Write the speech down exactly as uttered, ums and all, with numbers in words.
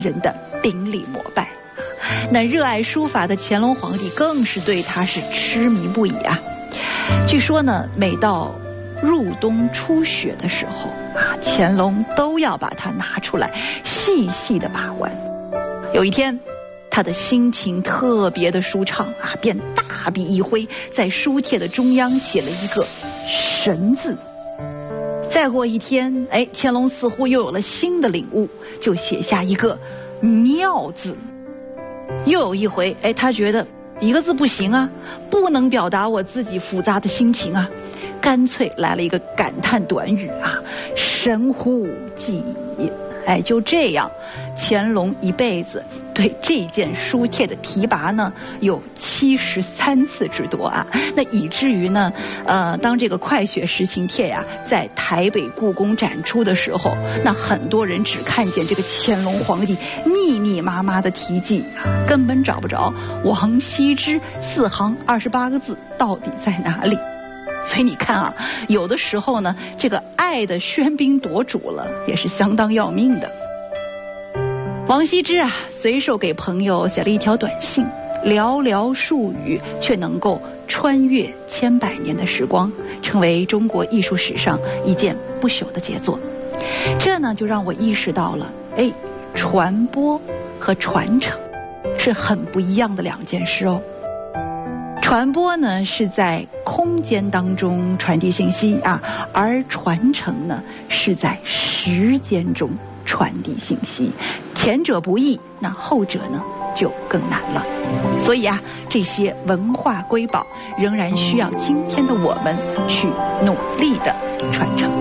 人的顶礼膜拜。那热爱书法的乾隆皇帝更是对他是痴迷不已啊。据说呢，每到入冬初雪的时候啊，乾隆都要把它拿出来细细的把玩。有一天，他的心情特别的舒畅啊，便大笔一挥，在书帖的中央写了一个神字。再过一天，哎，乾隆似乎又有了新的领悟，就写下一个妙字。又有一回，哎，他觉得一个字不行啊，不能表达我自己复杂的心情啊，干脆来了一个感叹短语啊，神乎其也。哎，就这样，乾隆一辈子对这件书帖的提拔呢，有七十三次之多啊。那以至于呢，呃，当这个快雪时晴帖呀、啊，在台北故宫展出的时候，那很多人只看见这个乾隆皇帝密密麻麻的题记啊，根本找不着王羲之四行二十八个字到底在哪里。所以你看啊，有的时候呢，这个爱的喧宾夺主了，也是相当要命的。王羲之啊，随手给朋友写了一条短信，寥寥数语，却能够穿越千百年的时光，成为中国艺术史上一件不朽的杰作。这呢，就让我意识到了，哎，传播和传承是很不一样的两件事哦。传播呢是在空间当中传递信息啊，而传承呢是在时间中传递信息。前者不易，那后者呢就更难了。所以啊，这些文化瑰宝仍然需要今天的我们去努力的传承。